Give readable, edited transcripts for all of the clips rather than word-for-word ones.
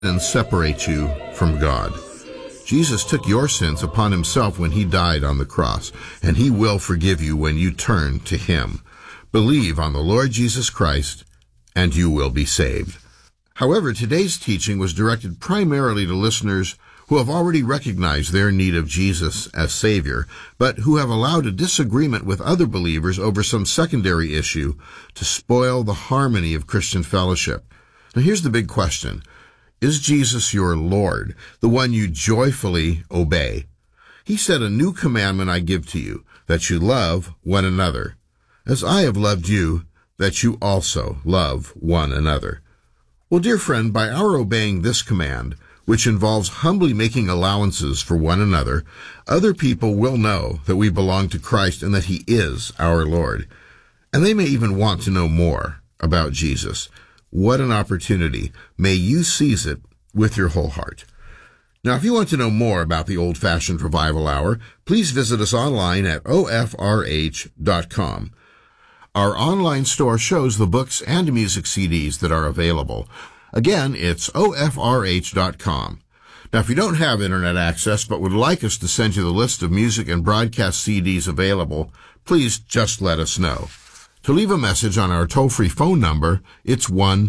and separate you from God. Jesus took your sins upon himself when he died on the cross, and he will forgive you when you turn to him. Believe on the Lord Jesus Christ, and you will be saved. However, today's teaching was directed primarily to listeners who have already recognized their need of Jesus as Savior, but who have allowed a disagreement with other believers over some secondary issue to spoil the harmony of Christian fellowship. Now here's the big question. Is Jesus your Lord, the one you joyfully obey? He said, "A new commandment I give to you, that you love one another, as I have loved you, that you also love one another." Well, dear friend, by our obeying this command, which involves humbly making allowances for one another, other people will know that we belong to Christ and that he is our Lord. And they may even want to know more about Jesus. What an opportunity. May you seize it with your whole heart. Now, if you want to know more about the Old-Fashioned Revival Hour, please visit us online at ofrh.com. Our online store shows the books and music CDs that are available. Again, it's ofrh.com. Now, if you don't have internet access but would like us to send you the list of music and broadcast CDs available, please just let us know. To leave a message on our toll-free phone number, it's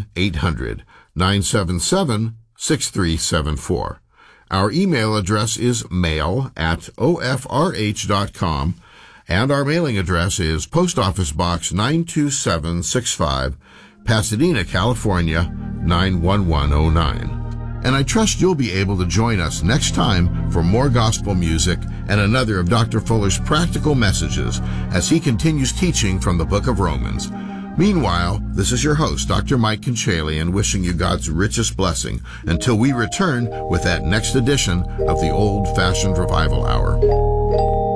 1-800-977-6374. Our email address is mail@ofrh.com, and our mailing address is Post Office Box 92765, Pasadena, California, 91109. And I trust you'll be able to join us next time for more gospel music and another of Dr. Fuller's practical messages as he continues teaching from the book of Romans. Meanwhile, this is your host, Dr. Mike Conchalian, wishing you God's richest blessing until we return with that next edition of the Old-Fashioned Revival Hour.